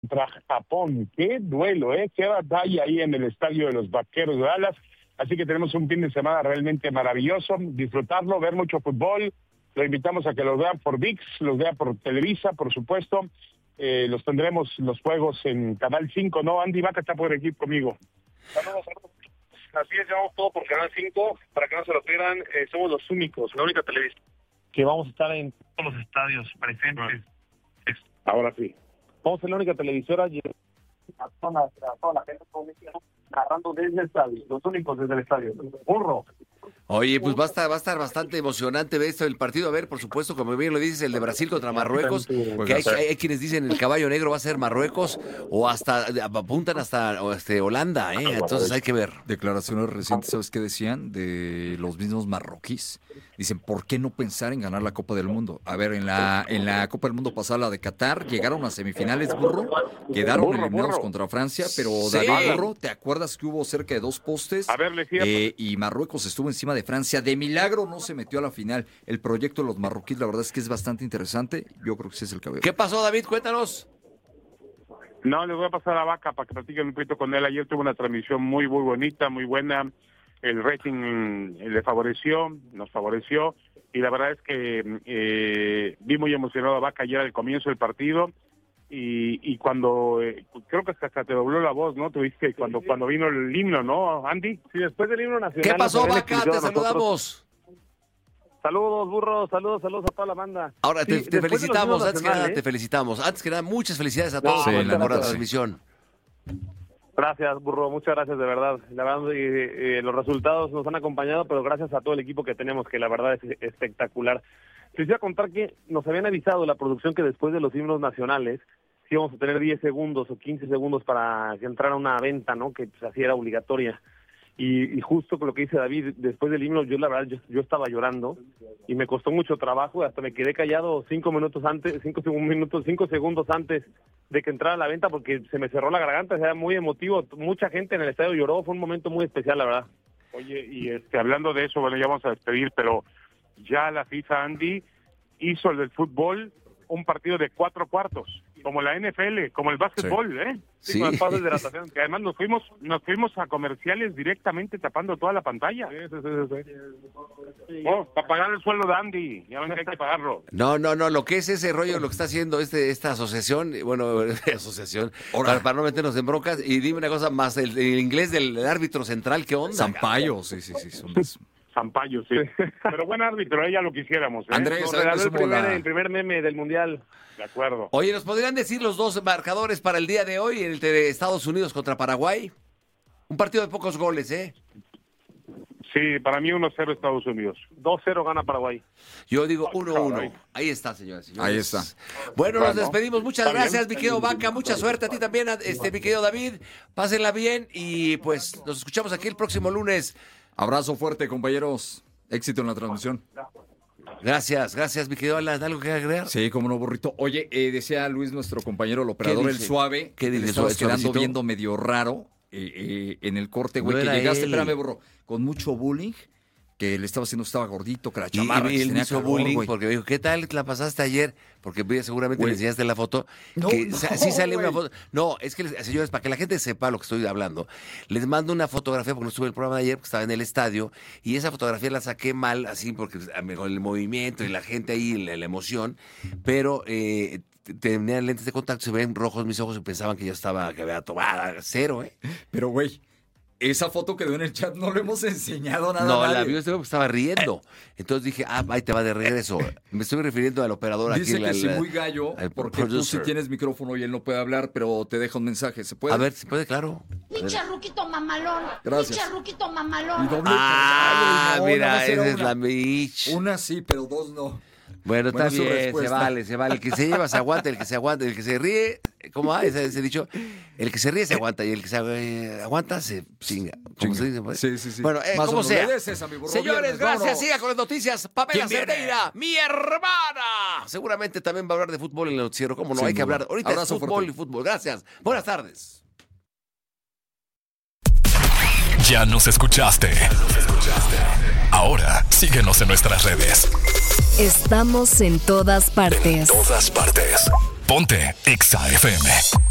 contra Japón. Qué duelo, qué batalla ahí en el estadio de los Vaqueros de Dallas. Así que tenemos un fin de semana realmente maravilloso, disfrutarlo, ver mucho fútbol. Lo invitamos a que los vean por ViX, los vean por Televisa, por supuesto. Los tendremos los juegos en Canal 5, ¿no? Andy Vaca está por aquí conmigo. Saludos. Así es, llevamos todo por Canal 5, para que no se lo pierdan. Somos los únicos, la única televisión que vamos a estar en todos los estadios presentes. Ahora sí. Vamos a ser la única televisora a toda la gente narrando desde el estadio, los únicos desde el estadio. Burro. Oye, pues va a estar bastante emocionante ver esto del partido. A ver, por supuesto, como bien lo dices, el de Brasil contra Marruecos, que hay quienes dicen el caballo negro va a ser Marruecos o hasta apuntan hasta Holanda, entonces hay que ver. Declaraciones recientes, ¿sabes qué decían? De los mismos marroquíes. Dicen, ¿por qué no pensar en ganar la Copa del Mundo? A ver, en la Copa del Mundo pasada, la de Qatar, llegaron a semifinales, Burro, quedaron eliminados contra Francia, pero Sí. David, Burro, ¿te acuerdas que hubo cerca de 2 postes? A ver, y Marruecos estuvo encima de Francia. De milagro no se metió a la final. El proyecto de los marroquíes, la verdad es que es bastante interesante. Yo creo que ese es el cabello. ¿Qué pasó, David? Cuéntanos. No, les voy a pasar a Vaca para que platiquen un poquito con él. Ayer tuvo una transmisión muy bonita, muy buena. El rating le favoreció, nos favoreció. Y la verdad es que vi muy emocionado a Vaca ayer al comienzo del partido. Y cuando, creo que hasta te dobló la voz, ¿no? Tuviste cuando vino el himno, ¿no, Andy? Sí, después del himno nacional. ¿Qué pasó, Vaca? Vaca? Te saludamos. Saludos, Burro, saludos a toda la banda. Ahora, Sí, te felicitamos, antes que nada, nacionales, te felicitamos. Antes que nada, muchas felicidades a todos por la transmisión. Gracias, Burro, muchas gracias, de verdad. La verdad, los resultados nos han acompañado, pero gracias a todo el equipo que tenemos, que la verdad es espectacular. Les voy a contar que nos habían avisado la producción que después de los himnos nacionales sí íbamos a tener 10 segundos o 15 segundos para que entrara una venta, ¿no? Que pues, así era obligatoria. Y justo con lo que dice David, después del himno, yo la verdad, yo estaba llorando y me costó mucho trabajo, hasta me quedé callado 5 segundos antes de que entrara la venta porque se me cerró la garganta, era muy emotivo, mucha gente en el estadio lloró, fue un momento muy especial, la verdad. Oye, y hablando de eso, bueno, ya vamos a despedir, pero ya la FIFA, Andy, hizo el del fútbol un partido de 4 cuartos, como la NFL, como el básquetbol, Sí. Con las pases de natación, que además nos fuimos a comerciales directamente tapando toda la pantalla. Para pagar el sueldo de Andy, ya ven que hay que pagarlo. No, lo que es ese rollo, lo que está haciendo esta asociación, para no meternos en broncas, y dime una cosa más, el inglés del árbitro central, ¿qué onda? Sampaio, sí. Sampaio, sí. Pero buen árbitro, ya lo quisiéramos. Andrés, Nos regaló el primer meme del Mundial. De acuerdo. Oye, ¿nos podrían decir los 2 marcadores para el día de hoy, el de Estados Unidos contra Paraguay? Un partido de pocos goles, Sí, para mí 1-0 Estados Unidos. 2-0 gana Paraguay. Yo digo 1-1. Ahí está, señores. Ahí está. Bueno, nos despedimos. Muchas gracias, mi querido bien. Vaca. Mucha suerte a ti también, mi querido David. Pásenla bien y pues nos escuchamos aquí el próximo lunes. Abrazo fuerte, compañeros. Éxito en la transmisión. Gracias, mi querido Alan. ¿Algo que agregar? Sí, como no, Burrito. Oye, decía Luis, nuestro compañero, el operador, el suave. ¿Qué dice? Le estabas quedando ¿Suavecito? viendo medio raro en el corte, güey, No que era llegaste, él. espérame, Burro, con mucho bullying, que le estaba haciendo, estaba gordito, que la chamarra, Y que él tenía hizo calor, bullying güey. porque me dijo, ¿qué tal la pasaste ayer? Porque seguramente Güey. le enseñaste la foto. No, Sí sale güey. una foto. No, es que, señores, para que la gente sepa lo que estoy hablando, les mando una fotografía porque no estuve el programa de ayer porque estaba en el estadio y esa fotografía la saqué mal, así porque con el movimiento y la gente ahí, la emoción, pero tenía lentes de contacto, se ven rojos mis ojos y pensaban que yo que había tomado 0, Pero, güey, esa foto quedó en el chat, no le hemos enseñado nada. No, a nadie. la vio este güey porque estaba riendo. Entonces dije, ahí te va de regreso. Me estoy refiriendo al operador Dice aquí. que sí, muy gallo, al porque tú sí producer. tienes micrófono y él no puede hablar, pero te deja un mensaje. ¿Se puede? A ver, si puede, claro. Pinche ruquito mamalón. Gracias. Pinche ruquito Y mamalón. doble Ah, no, mira, nada más era esa es una. la Mitch. Una sí, pero 2 no. Bueno, está Buena su bien, respuesta. se vale. El que se lleva se aguanta, el que se ríe, ¿cómo va ese dicho? El que se ríe se aguanta y el que se aguanta se chinga. ¿Cómo se dice? Pues? Sí. Bueno, Más como o menos. sea. Le des esa, mi burro, Señores, viernes, gracias. vámonos. Siga con las noticias. Pamela ¿Quién viene? Cerdeira, mi hermana. Seguramente también va a hablar de fútbol en el noticiero. ¿Cómo no? Sin Hay que duda. hablar. Ahorita Abrazo es fútbol fuerte. y fútbol. Gracias. Buenas tardes. Ya nos escuchaste. Ahora síguenos en nuestras redes. Estamos en todas partes. Ponte Exa FM.